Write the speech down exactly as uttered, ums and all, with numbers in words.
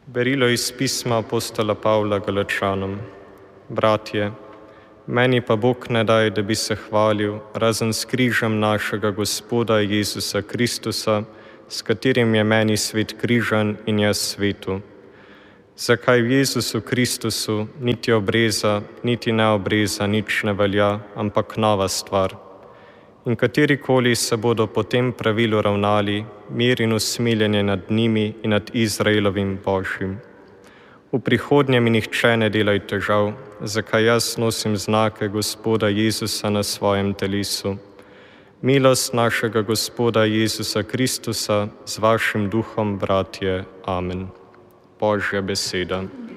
Berilo iz pisma apostola Pavla Galačanom. Bratje, meni pa Bog ne daj, da bi se hvalil, razen s križem našega Gospoda Jezusa Kristusa, s katerim je meni svet križan in jaz svetu. Zakaj v Jezusu Kristusu niti obreza, niti neobreza nič ne velja, ampak nova stvar. In katerikoli se bodo po tem pravilu ravnali, mir in usmiljenje nad njimi in nad Izraelovim Božjim. V prihodnje mi nihče ne delaj težav, zakaj jaz nosim znake Gospoda Jezusa na svojem telesu. Milost našega Gospoda Jezusa Kristusa z vašim duhom, bratje. Amen. Božja beseda.